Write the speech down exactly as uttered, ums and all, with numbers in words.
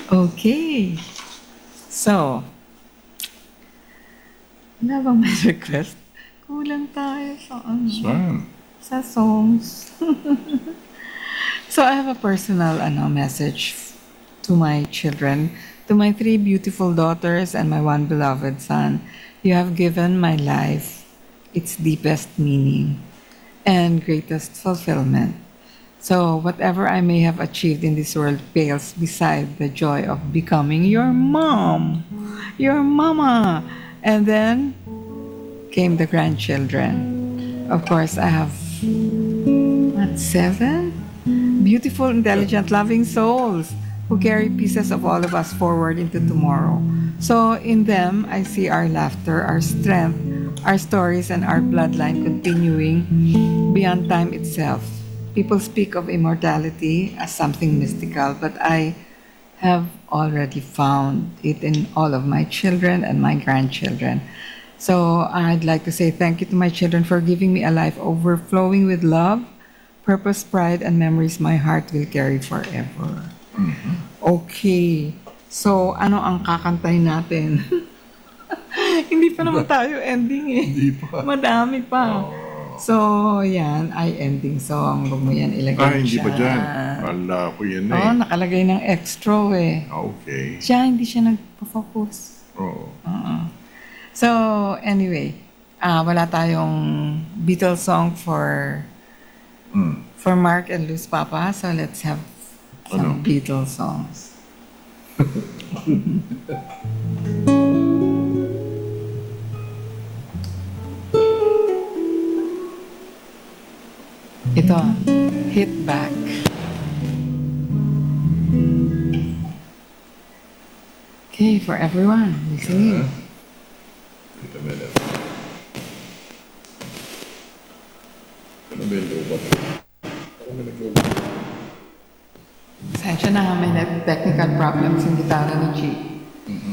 Okay. So, wala bang may request? Kulang tayo sa ano, Saan? sa songs. So I have a personal ano, message to my children, to my three beautiful daughters and my one beloved son. You have given my life its deepest meaning and greatest fulfillment. So whatever I may have achieved in this world pales beside the joy of becoming your mom, your mama. And then came the grandchildren. Of course, I have what, seven? Beautiful, intelligent, loving souls who carry pieces of all of us forward into tomorrow. So in them, I see our laughter, our strength, our stories, and our bloodline continuing beyond time itself. People speak of immortality as something mystical, but I have already found it in all of my children and my grandchildren. So I'd like to say thank you to my children for giving me a life overflowing with love, purpose, pride, and memories my heart will carry forever. Okay. So, ano ang kakantay natin? Hindi pa naman tayo ending eh. Hindi pa. Madami pa. So, yan ay ending song. Huwag mo yan ilagay Ah, hindi dyan. pa dyan. Kala ko yan na Oo, eh. nakalagay ng extra eh. Ah, okay. Siya, hindi siya nagpo-focus. Oo. So, anyway, ah wala tayong Beatles song for Mm. for Mark and Luz Papa. So, let's have some Ano? Beatles songs. Ito, Hit Back. Okay, for everyone listening. Wait a minute. Ano ba yung lubat? Ako may naglubat. Sensya na, may net- technical problems yung gitara ni G.